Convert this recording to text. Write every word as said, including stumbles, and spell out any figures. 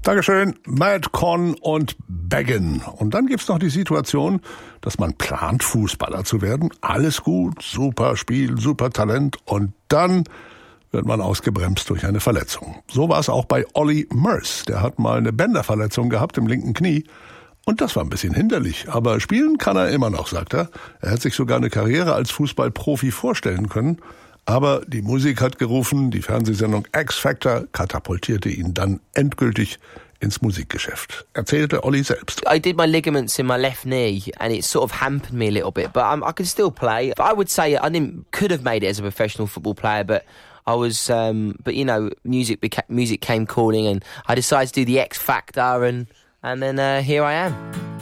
Dankeschön, Madcon und Beggin. Und dann gibt's noch die Situation, dass man plant, Fußballer zu werden. Alles gut, super Spiel, super Talent. Und dann wird man ausgebremst durch eine Verletzung. So war es auch bei Ollie Murs. Der hat mal eine Bänderverletzung gehabt im linken Knie. Und das war ein bisschen hinderlich. Aber spielen kann er immer noch, sagt er. Er hat sich sogar eine Karriere als Fußballprofi vorstellen können. Aber die Musik hat gerufen, die Fernsehsendung X Factor katapultierte ihn dann endgültig ins Musikgeschäft. Erzählte Ollie selbst. I did my ligaments in my left knee and it sort of hampered me a little bit, but um, I can still play. But I would say I didn't, could have made it as a professional football player, but I was, um, but you know, music beca- music came calling and I decided to do the X Factor and, and then uh, here I am.